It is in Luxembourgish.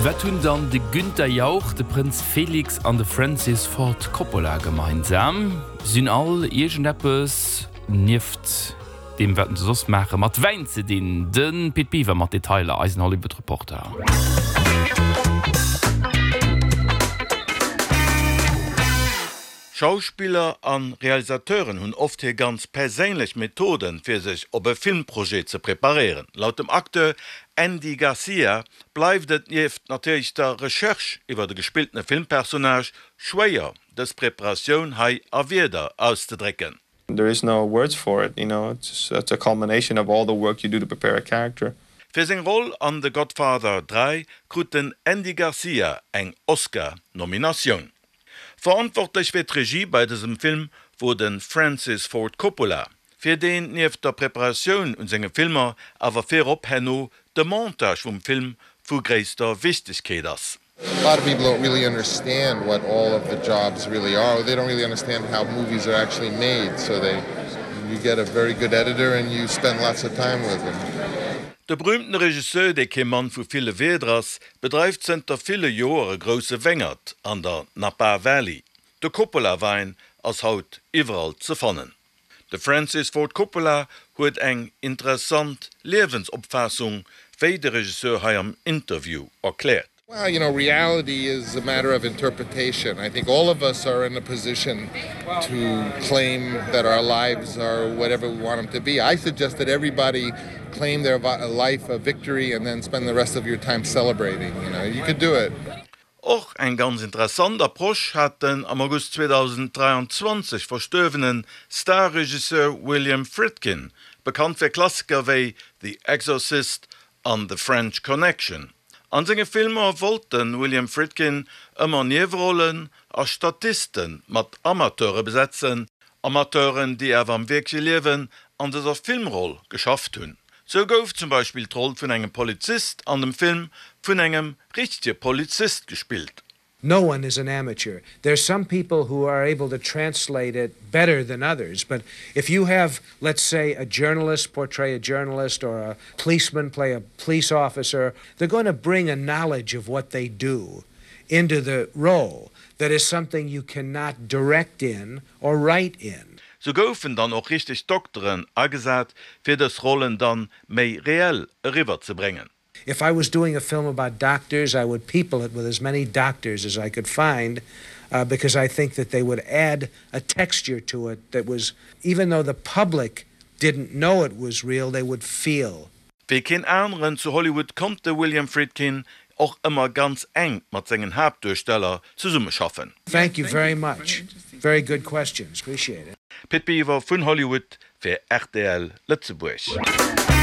Wat tun dann de Günther Jauch, de Prinz Felix an de Francis Ford Coppola gemeinsam? Sind all irgendetwas nift dem werden sie sonst machen mat wein ze den Pit Beaver mat Detailer als Hollywood Reporter. Schauspieler an Realisateuren hunn oft hier ganz persönlich Methoden für sich op ein Filmprojekt zu präparieren. Laut dem Akteur Andy Garcia bleibt es neben natürlich der Recherche über den gespielten Filmpersonage schwer, das Präparation hei wieder auszudrücken. There is no words for it, it's a culmination of all the work you do to prepare a character. Für seine Rolle an The Godfather 3 kriegt Andy Garcia eng Oscar-Nomination. Verantwortlich für die Regie bei diesem Film wurde Francis Ford Coppola, für den neben der Präparation und seine Filme aber fairop Henno der Montage vom Film von größter Wichtigkeit ist. A lot of people don't really understand what all of the jobs really are. They don't really understand how movies are actually made. So you get a very good editor and you spend lots of time with them. Der berühmte Regisseur, der kein Mann für viele Wedras, betreibt seit viele Jahre große Wengert an der Napa Valley. Der Coppola-Wein als Haut überall zu finden. Der Francis Ford Coppola hat eine interessante Lebensauffassung, wie der Regisseur hier im Interview erklärt. Well, reality is a matter of interpretation. I think all of us are in a position to claim that our lives are whatever we want them to be. I suggest that everybody claim their life a victory and then spend the rest of your time celebrating. You could do it. Auch ein ganz interessanter Approach hat den am August 2023 verstorbenen Starregisseur William Friedkin, bekannt für Klassiker wie The Exorcist und The French Connection. An seine Filme wollten William Friedkin immer Nebenrollen als Statisten mit Amateure besetzen, Amateuren, die am wirklichen Leben an dieser Filmrolle geschafft haben. So gouf zum Beispiel die Rolle von einem Polizist an dem Film von einem richtigen Polizist gespielt. No one is an amateur. There's some people who are able to translate it better than others, but if you have, let's say, a journalist portray a journalist or a policeman play a police officer, they're going to bring a knowledge of what they do into the role that is something you cannot direct in or write in. So goufen dann auch richtig Doktoren angesagt, für das Rollen dann mehr reell rüberzubringen. If I was doing a film about doctors, I would people it with as many doctors as I could find because I think that they would add a texture to it that was, even though the public didn't know it was real, they would feel. Wie kein anderen zu Hollywood konnte William Friedkin auch immer ganz eng mit seinen Hauptdarsteller zusammen schaffen. Thank you very much. Very good questions. Appreciate it. Pit Beaver von Hollywood für RTL Lützeburg.